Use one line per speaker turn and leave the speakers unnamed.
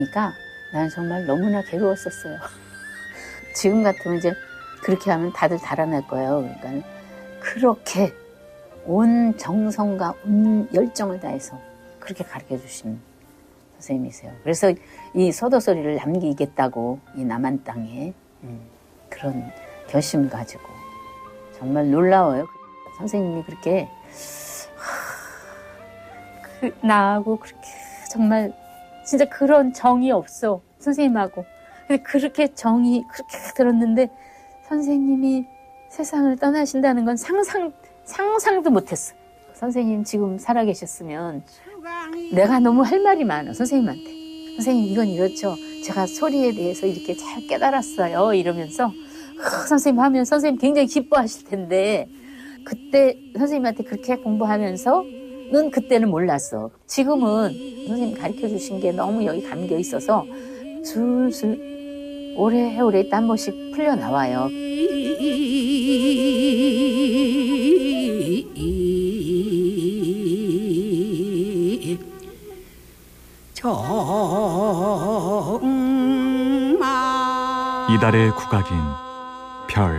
그러니까 나는 정말 너무나 괴로웠었어요. 지금 같으면 이제 그렇게 하면 다들 달아날 거예요. 그러니까 그렇게 온 정성과 온 열정을 다해서 그렇게 가르쳐 주신 선생님이세요. 그래서 이 소도소리를 남기겠다고 이 남한 땅에 그런 결심을 가지고 정말 놀라워요. 선생님이 그렇게 나하고 그렇게 정말 진짜 그런 정이 없어 선생님하고. 근데 그렇게 정이 그렇게 들었는데 선생님이 세상을 떠나신다는 건 상상도 못했어. 선생님 지금 살아계셨으면 내가 너무 할 말이 많아 선생님한테. 선생님 이건 이렇죠. 제가 소리에 대해서 이렇게 잘 깨달았어요 이러면서 선생님 하면 선생님 굉장히 기뻐하실 텐데 그때 선생님한테 그렇게 공부하면서는 그때는 몰랐어. 지금은 선생님 가르쳐 주신 게 너무 여기 감겨 있어서 술술 오래오래 한 번씩 풀려 나와요.
이달의 국악인 별